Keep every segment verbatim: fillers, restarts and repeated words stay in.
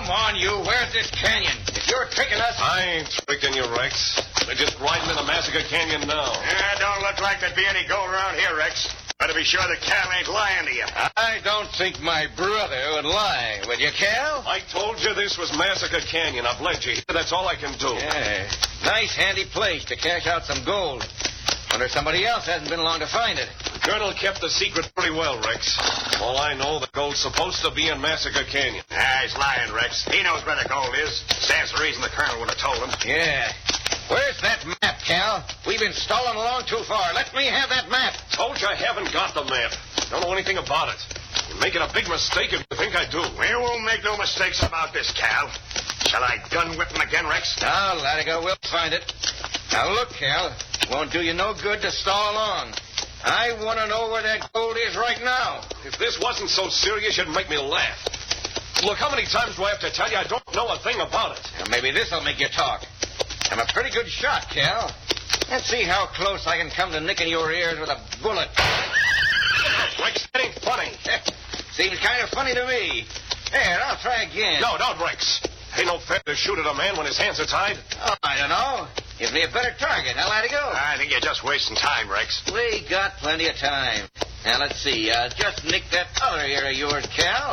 on, you. Where's this canyon? If you're tricking us... I ain't tricking you, Rex. They're just riding in the Massacre Canyon now. Yeah, don't look like there'd be any gold around here, Rex. Better be sure the Cal ain't lying to you. I don't think my brother would lie. Would you, Cal? I told you this was Massacre Canyon. I've led you here. That's all I can do. Yeah. Nice, handy place to cash out some gold. Wonder if somebody else hasn't been along to find it. The Colonel kept the secret pretty well, Rex. All I know, the gold's supposed to be in Massacre Canyon. Ah, he's lying, Rex. He knows where the gold is. Stands the reason the Colonel would have told him. Yeah. Where's that map, Cal? We've been stalling along too far. Let me have that map. Told you I haven't got the map. Don't know anything about it. You're making a big mistake if you think I do. We won't make no mistakes about this, Cal. Shall I gun whip him again, Rex? Now, Latigo, we'll find it. Now, look, Cal. Won't do you no good to stall along. I want to know where that gold is right now. If this wasn't so serious, you'd make me laugh. Look, how many times do I have to tell you I don't know a thing about it? Now, maybe this'll make you talk. I'm a pretty good shot, Cal. Let's see how close I can come to nicking your ears with a bullet. Rex, that ain't funny. Seems kind of funny to me. There, I'll try again. No, don't, Rex. Ain't no fair to shoot at a man when his hands are tied. Oh, I don't know. Give me a better target. Now, let it go. I think you're just wasting time, Rex. We got plenty of time. Now, let's see. Uh, just nick that other ear of yours, Cal.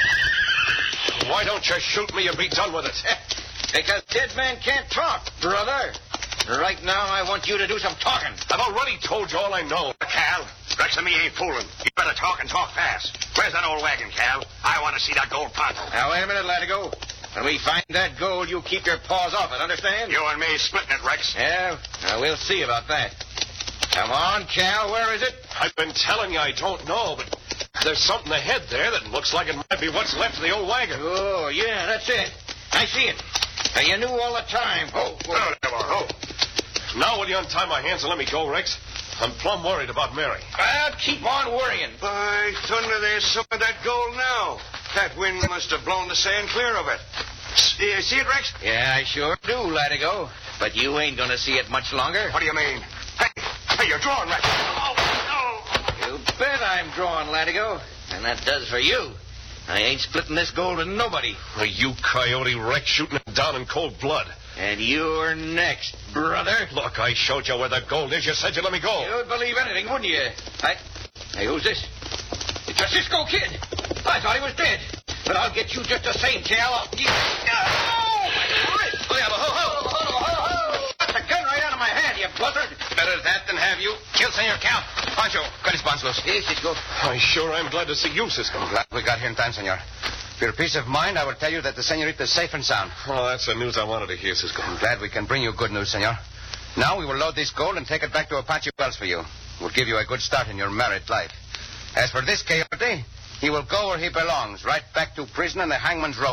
Why don't you shoot me and be done with it? Because dead men can't talk, brother. Right now, I want you to do some talking. I've already told you all I know. Cal, Rex and me ain't fooling. You better talk and talk fast. Where's that old wagon, Cal? I want to see that gold poncho. Now, wait a minute, Latigo. When we find that gold, you keep your paws off it, understand? You and me splitting it, Rex. Yeah, now we'll see about that. Come on, Cal, where is it? I've been telling you I don't know, but there's something ahead there that looks like it might be what's left of the old wagon. Oh, yeah, that's it. I see it. Now, you knew all the time. Oh, oh, oh. Now will you untie my hands and let me go, Rex? I'm plumb worried about Mary. Well, keep on worrying. By thunder, there's some of that gold now. That wind must have blown the sand clear of it. You see it, Rex? Yeah, I sure do, Latigo. But you ain't going to see it much longer. What do you mean? Hey, hey, you're drawing, Rex. Oh, no. You bet I'm drawing, Latigo. And that does for you. I ain't splitting this gold with nobody. Well, you coyote, Rex, shooting it down in cold blood. And you're next, brother. Look, I showed you where the gold is. You said you'd let me go. You'd believe anything, wouldn't you? I... Hey, who's this? It's a Cisco kid. I thought he was dead. But I'll get you just the same, Cal. I'll... Oh, my wrist! Oh, yeah, ho, ho, ho, ho, ho. Got the gun right out of my hand, you buzzard. Better that than have you kill Senor Cal. Pancho, cut his bonzos. Yes, Cisco. I sure am glad to see you, Cisco. I'm glad we got here in time, senor. For your peace of mind, I will tell you that the senorita is safe and sound. Oh, that's the news I wanted to hear, Cisco. I'm glad we can bring you good news, senor. Now we will load this gold and take it back to Apache Wells for you. We'll give you a good start in your married life. As for this coyote, he will go where he belongs, right back to prison and the hangman's rope.